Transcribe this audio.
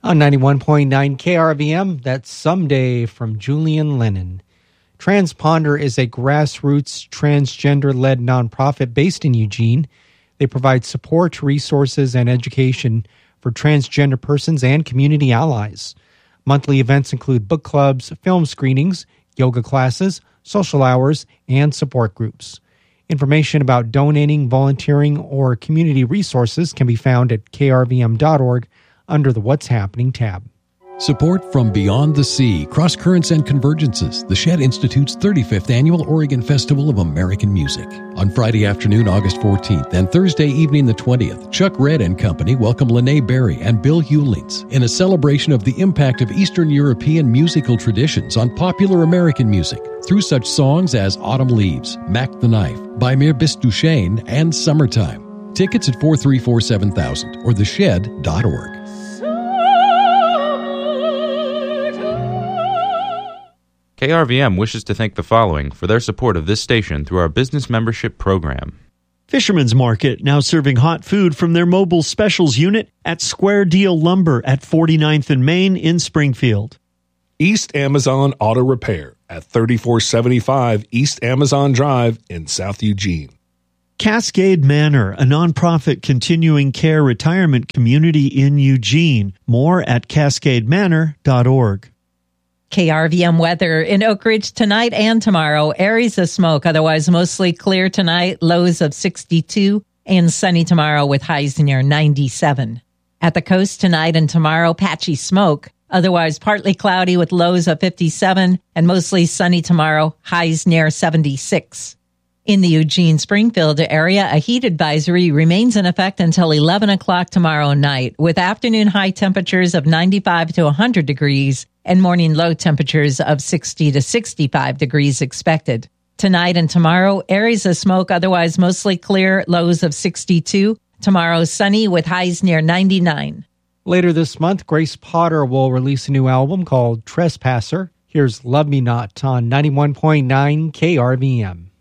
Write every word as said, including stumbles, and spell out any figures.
On ninety-one point nine K R V M, that's Someday from Julian Lennon. Transponder is a grassroots transgender-led nonprofit based in Eugene. They provide support, resources, and education for transgender persons and community allies. Monthly events include book clubs, film screenings, yoga classes, social hours, and support groups. Information about donating, volunteering, or community resources can be found at k r v m dot org under the What's Happening tab. Support from Beyond the Sea, Cross Currents and Convergences, the Shed Institute's thirty-fifth Annual Oregon Festival of American Music. On Friday afternoon, August fourteenth, and Thursday evening, the twentieth, Chuck Red and Company welcome Lene Berry and Bill Hewlings in a celebration of the impact of Eastern European musical traditions on popular American music through such songs as Autumn Leaves, Mac the Knife, By Mir Bist Du Schön, and Summertime. Tickets at four three four seven thousand or the shed dot org. K R V M wishes to thank the following for their support of this station through our business membership program. Fisherman's Market, now serving hot food from their mobile specials unit at Square Deal Lumber at forty-ninth and Main in Springfield. East Amazon Auto Repair at thirty-four seventy-five East Amazon Drive in South Eugene. Cascade Manor, a nonprofit continuing care retirement community in Eugene. More at cascade manor dot org. K R V M weather in Oak Ridge tonight and tomorrow. Areas of smoke, otherwise mostly clear tonight. Lows of sixty-two and sunny tomorrow with highs near ninety-seven. At the coast tonight and tomorrow, patchy smoke. Otherwise partly cloudy with lows of fifty-seven and mostly sunny tomorrow. Highs near seventy-six. In the Eugene-Springfield area, a heat advisory remains in effect until eleven o'clock tomorrow night, with afternoon high temperatures of ninety-five to one hundred degrees and morning low temperatures of sixty to sixty-five degrees expected. Tonight and tomorrow, areas of smoke, otherwise mostly clear, lows of sixty-two. Tomorrow, sunny with highs near ninety-nine. Later this month, Grace Potter will release a new album called Trespasser. Here's Love Me Not on ninety-one point nine K R V M.